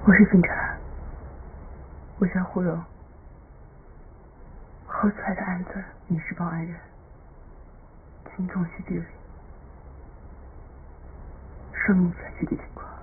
我是警察，我叫胡柔。何彩的案子你是报案人，请重细地理，说明一下具体情况。